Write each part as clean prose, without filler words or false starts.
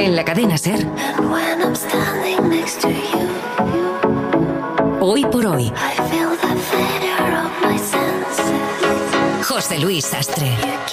En la cadena SER. Hoy por hoy. José Luis Sastre.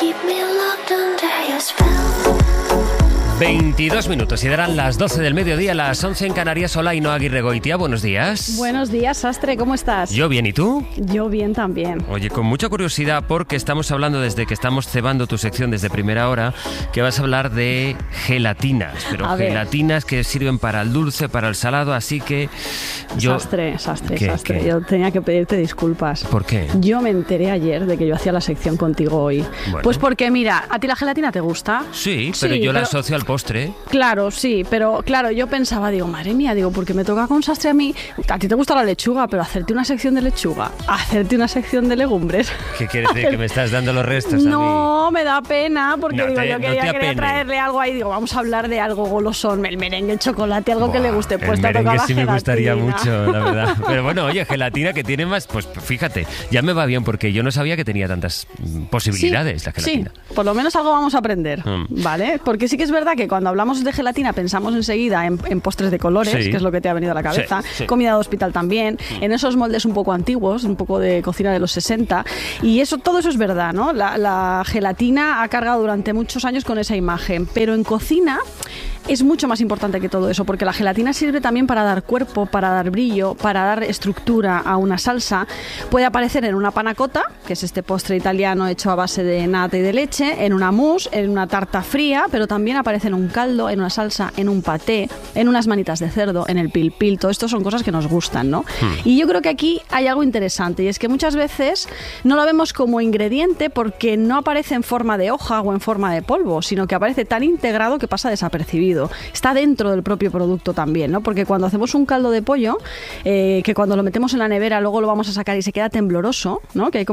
22 minutos y darán las 12 del mediodía, las 11 en Canarias. Hola, Ainhoa Aguirregoitia, buenos días. Buenos días, Sastre, ¿cómo estás? Yo bien, ¿y tú? Yo bien también. Oye, con mucha curiosidad, porque estamos hablando desde que estamos cebando tu sección desde primera hora, que vas a hablar de gelatinas, pero gelatinas que sirven para el dulce, para el salado, así que yo... Sastre, ¿Qué? Yo tenía que pedirte disculpas. ¿Por qué? Yo me enteré ayer de que yo hacía la sección contigo hoy. Bueno. Pues porque, mira, ¿a ti la gelatina te gusta? Sí, pero yo la asocio al postre. Claro, sí, pero claro, yo pensaba, digo, madre mía, porque me toca con Sastre a mí. A ti te gusta la lechuga, pero hacerte una sección de lechuga, hacerte una sección de legumbres. ¿Qué quieres decir? ¿Que me estás dando los restos a mí? No, me da pena, porque yo quería traerle algo ahí. Digo, vamos a hablar de algo golosón, el merengue, el chocolate, algo que le guste. Pues el merengue sí me gustaría mucho, la verdad. Pero bueno, oye, gelatina que tiene más, pues fíjate, ya me va bien, porque yo no sabía que tenía tantas posibilidades la gelatina. Sí, por lo menos algo vamos a aprender, ¿vale? Porque sí que es verdad que cuando hablamos de gelatina pensamos enseguida en postres de colores, que es lo que te ha venido a la cabeza, comida de hospital también, en esos moldes un poco antiguos, un poco de cocina de los 60, y todo eso es verdad, ¿no? La gelatina ha cargado durante muchos años con esa imagen, pero en cocina es mucho más importante que todo eso, porque la gelatina sirve también para dar cuerpo, para dar brillo, para dar estructura a una salsa. Puede aparecer en una panna cotta, que es este postre italiano hecho a base de nata y de leche, en una mousse, en una tarta fría, pero también aparece en un caldo, en una salsa, en un paté, en unas manitas de cerdo, en el pil-pil. Todo esto son cosas que nos gustan, ¿no? Y yo creo que aquí hay algo interesante, y es que muchas veces no lo vemos como ingrediente porque no aparece en forma de hoja o en forma de polvo, sino que aparece tan integrado que pasa desapercibido. Está dentro del propio producto también, ¿no? Porque cuando hacemos un caldo de pollo, que cuando lo metemos en la nevera luego lo vamos a sacar y se queda tembloroso, ¿no? Que hay